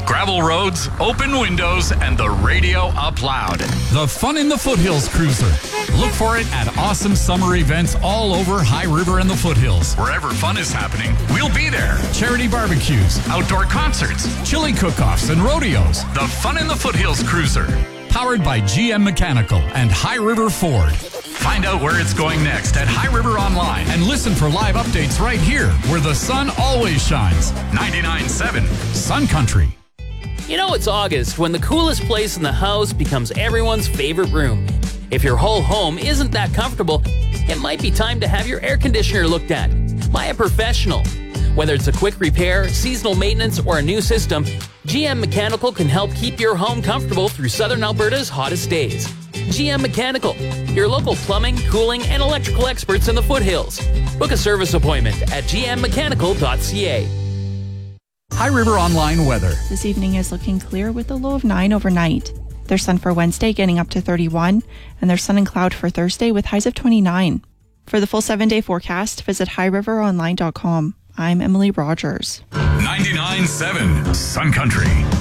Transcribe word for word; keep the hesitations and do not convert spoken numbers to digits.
Gravel roads, open windows, and the radio up loud. The Fun in the Foothills Cruiser. Look for it at awesome summer events all over High River and the Foothills. Wherever fun is happening, we'll be there. Charity barbecues, outdoor concerts, chili cook-offs, and rodeos. The Fun in the Foothills Cruiser. Powered by G M Mechanical and High River Ford. Find out where it's going next at High River Online and listen for live updates right here where the sun always shines. ninety-nine point seven Sun Country. You know it's August when the coolest place in the house becomes everyone's favorite room. If your whole home isn't that comfortable, it might be time to have your air conditioner looked at by a professional. Whether it's a quick repair, seasonal maintenance, or a new system, G M Mechanical can help keep your home comfortable through Southern Alberta's hottest days. G M Mechanical, your local plumbing, cooling, and electrical experts in the Foothills. Book a service appointment at g m mechanical dot c a. High River Online weather. This evening is looking clear with a low of nine overnight. There's sun for Wednesday getting up to thirty-one, and there's sun and cloud for Thursday with highs of twenty-nine. For the full seven-day forecast, visit high river online dot com. I'm Emily Rogers. ninety-nine point seven Sun Country.